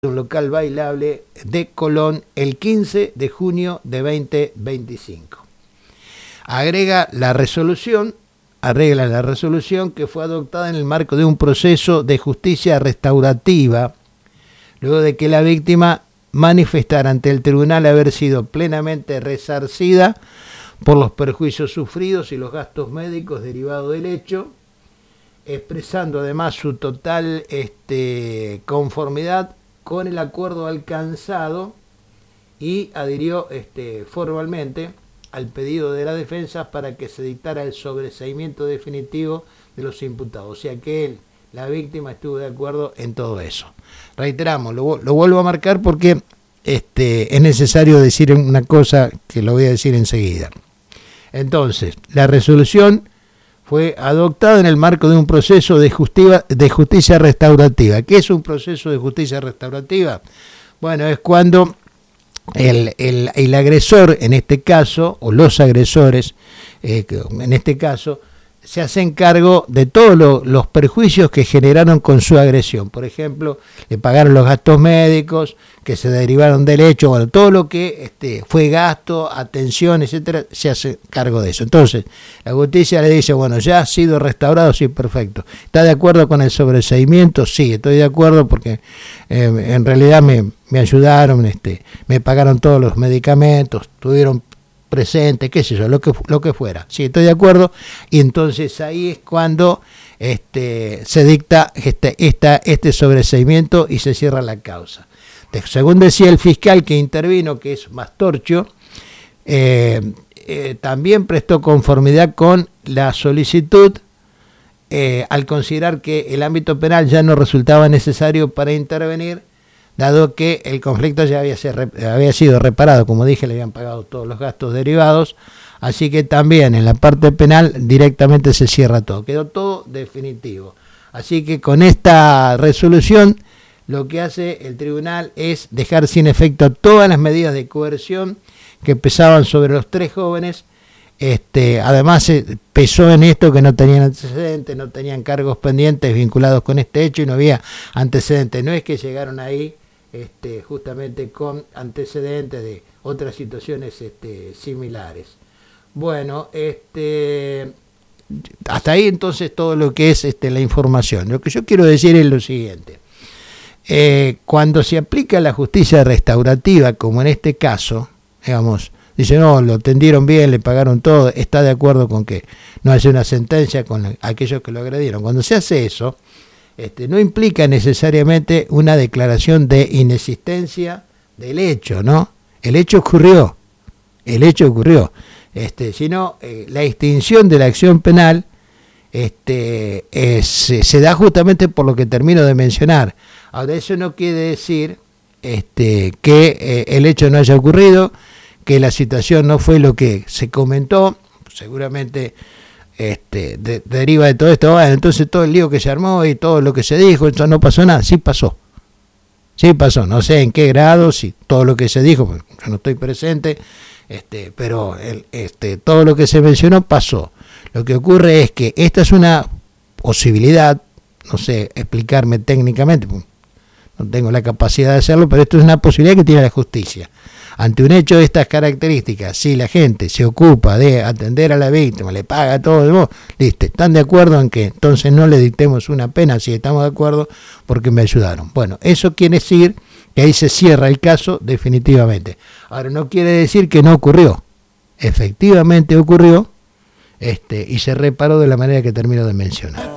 un local bailable de Colón el 15 de junio de 2025. Arregla la resolución que fue adoptada en el marco de un proceso de justicia restaurativa, luego de que la víctima manifestara ante el tribunal haber sido plenamente resarcida por los perjuicios sufridos y los gastos médicos derivados del hecho, expresando además su total conformidad con el acuerdo alcanzado y adhirió formalmente al pedido de la defensa para que se dictara el sobreseimiento definitivo de los imputados. O sea que la víctima estuvo de acuerdo en todo eso. Reiteramos, lo vuelvo a marcar porque es necesario decir una cosa que lo voy a decir enseguida. Entonces, la resolución fue adoptada en el marco de un proceso de justicia restaurativa. ¿Qué es un proceso de justicia restaurativa? Bueno, es cuando el agresor, en este caso, o los agresores, en este caso, se hacen cargo de todos los perjuicios que generaron con su agresión. Por ejemplo, le pagaron los gastos médicos que se derivaron del hecho, bueno, todo lo que fue gasto, atención, etcétera, se hace cargo de eso. Entonces, la justicia le dice, bueno, ya ha sido restaurado, sí, perfecto. ¿Está de acuerdo con el sobreseimiento? Sí, estoy de acuerdo porque en realidad me ayudaron, me pagaron todos los medicamentos, tuvieron presente, qué sé yo, lo que fuera. Sí, estoy de acuerdo. Y entonces ahí es cuando se dicta este sobreseimiento y se cierra la causa. Según decía el fiscal que intervino, que es Mastorcho, también prestó conformidad con la solicitud al considerar que el ámbito penal ya no resultaba necesario para intervenir, dado que el conflicto ya había sido reparado, como dije, le habían pagado todos los gastos derivados, así que también en la parte penal directamente se cierra todo, quedó todo definitivo. Así que con esta resolución lo que hace el tribunal es dejar sin efecto todas las medidas de coerción que pesaban sobre los tres jóvenes. Además pesó en esto que no tenían antecedentes, no tenían cargos pendientes vinculados con este hecho y no había antecedentes. No es que llegaron ahí justamente con antecedentes de otras situaciones similares. Bueno, hasta ahí entonces todo lo que es la información. Lo que yo quiero decir es lo siguiente. Cuando se aplica la justicia restaurativa, como en este caso, digamos, dice, no, lo atendieron bien, le pagaron todo, está de acuerdo con que no haya una sentencia con aquellos que lo agredieron. Cuando se hace eso, no implica necesariamente una declaración de inexistencia del hecho, ¿no? El hecho ocurrió, sino la extinción de la acción penal se da justamente por lo que termino de mencionar. Ahora, eso no quiere decir que el hecho no haya ocurrido, que la situación no fue lo que se comentó, seguramente deriva de todo esto. Bueno, entonces todo el lío que se armó y todo lo que se dijo, esto no pasó nada. Sí pasó, no sé en qué grado, si todo lo que se dijo, porque yo no estoy presente, pero todo lo que se mencionó pasó. Lo que ocurre es que esta es una posibilidad, no sé explicarme técnicamente, no tengo la capacidad de hacerlo, pero esto es una posibilidad que tiene la justicia. Ante un hecho de estas características, si la gente se ocupa de atender a la víctima, le paga todo, listo, ¿están de acuerdo en que entonces no le dictemos una pena? Si estamos de acuerdo, porque me ayudaron. Bueno, eso quiere decir que ahí se cierra el caso definitivamente. Ahora, no quiere decir que no ocurrió. Efectivamente ocurrió, y se reparó de la manera que termino de mencionar.